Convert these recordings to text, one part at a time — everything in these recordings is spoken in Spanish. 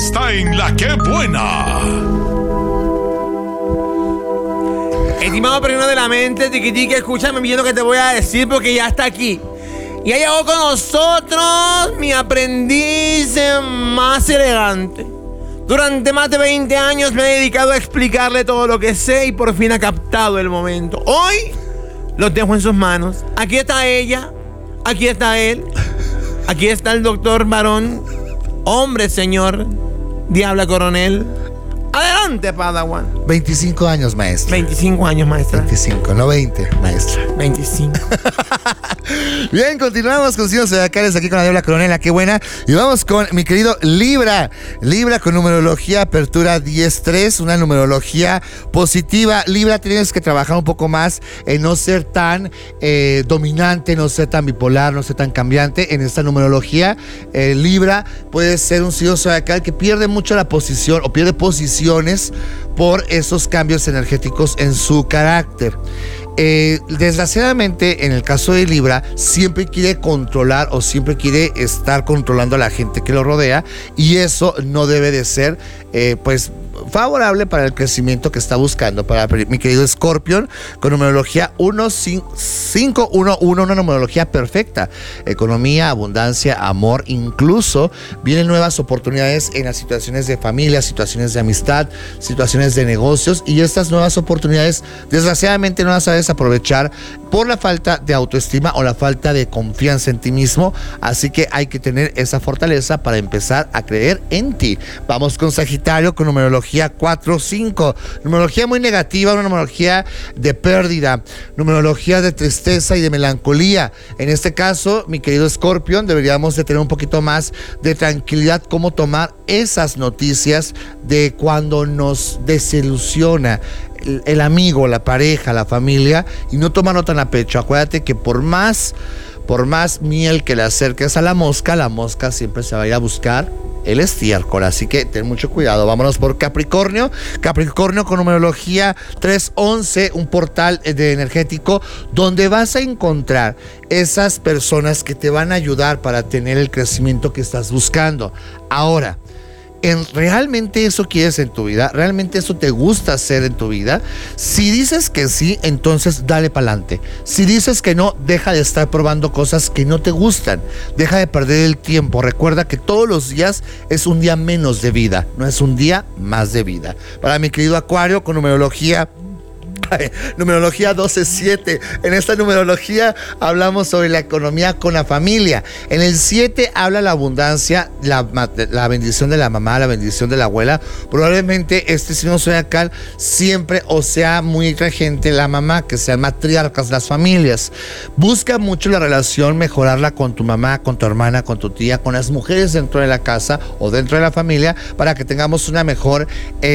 está en La Que Buena. Estimado perino de la mente, tiquitique, escúchame bien lo que te voy a decir porque ya está aquí. Ya llegó con nosotros mi aprendiz más elegante. Durante más de 20 años me he dedicado a explicarle todo lo que sé y por fin ha captado el momento. Hoy lo dejo en sus manos. Aquí está ella, aquí está él, aquí está el doctor varón, hombre, señor, diabla coronel. Adelante, Padawan. 25 años, maestra. 25 años, maestra. 25, no 20, maestra. 25. Bien, continuamos con Signos Zodiacales aquí con la Diabla Coronel, qué buena. Y vamos con mi querido Libra. Libra con numerología apertura 10-3, una numerología positiva. Libra, tienes que trabajar un poco más en no ser tan dominante, no ser tan bipolar, no ser tan cambiante en esta numerología. Libra puede ser un signo zodiacal que pierde mucho la posición o pierde posiciones por esos cambios energéticos en su carácter. Desgraciadamente, en el caso de Libra, siempre quiere controlar o siempre quiere estar controlando a la gente que lo rodea, y eso no debe de ser pues favorable para el crecimiento que está buscando. Para mi querido Scorpion, con numerología 1511, una numerología perfecta. Economía, abundancia, amor, incluso vienen nuevas oportunidades en las situaciones de familia, situaciones de amistad, situaciones de negocios, y estas nuevas oportunidades desgraciadamente no las sabes aprovechar por la falta de autoestima o la falta de confianza en ti mismo, así que hay que tener esa fortaleza para empezar a creer en ti. Vamos con Sagitario con numerología 4-5, numerología muy negativa, una numerología de pérdida, numerología de tristeza y de melancolía. En este caso, mi querido Scorpion, deberíamos de tener un poquito más de tranquilidad, cómo tomar esas noticias de cuando nos desilusiona el amigo, la pareja, la familia, y no tomarlo tan a pecho. Acuérdate que por más miel que le acerques a la mosca siempre se va a ir a buscar el estiércol, así que ten mucho cuidado. Vámonos por Capricornio. Capricornio con numerología 311, un portal de energético donde vas a encontrar esas personas que te van a ayudar para tener el crecimiento que estás buscando. Ahora, ¿realmente eso quieres en tu vida? ¿Realmente eso te gusta hacer en tu vida? Si dices que sí, entonces dale para adelante. Si dices que no, deja de estar probando cosas que no te gustan. Deja de perder el tiempo. Recuerda que todos los días es un día menos de vida, no es un día más de vida. Para mi querido Acuario, con numerología 12-7. En esta numerología hablamos sobre la economía con la familia. En el 7 habla la abundancia, la bendición de la mamá, la bendición de la abuela. Probablemente este signo zodiacal siempre o sea muy regente la mamá, que sean matriarcas las familias. Busca mucho la relación, mejorarla con tu mamá, con tu hermana, con tu tía, con las mujeres dentro de la casa o dentro de la familia, para que tengamos una mejor,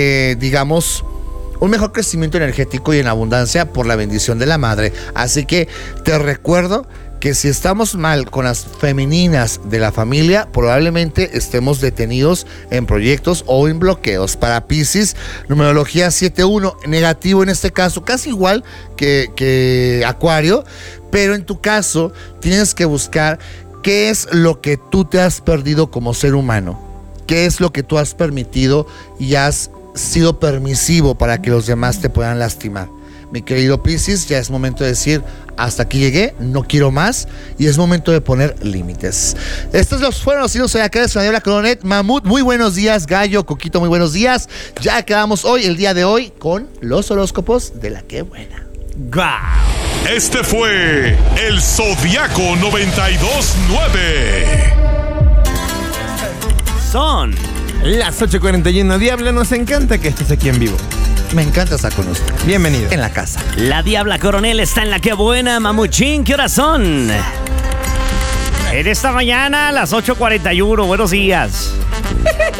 un mejor crecimiento energético y en abundancia por la bendición de la madre. Así que te recuerdo que si estamos mal con las femeninas de la familia, probablemente estemos detenidos en proyectos o en bloqueos. Para Piscis, numerología 7-1, negativo en este caso, casi igual que Acuario, pero en tu caso tienes que buscar qué es lo que tú te has perdido como ser humano, qué es lo que tú has permitido y has sido permisivo para que los demás te puedan lastimar. Mi querido Piscis, ya es momento de decir hasta aquí llegué, no quiero más, y es momento de poner límites. Estos fueron los signos zodiacales con la Diabla Coronel. Mamut, muy buenos días. Gallo, Coquito, muy buenos días. Ya quedamos el día de hoy con los horóscopos de La Que Buena. ¡Guau! Este fue el Zodiaco 92.9. Son las 8:41. Diabla, nos encanta que estés aquí en vivo. Me encanta estar con usted. Bienvenido. En la casa. La Diabla Coronel está en La Que Buena, Mamuchín. ¿Qué horas son? En esta mañana, a las 8:41. Buenos días.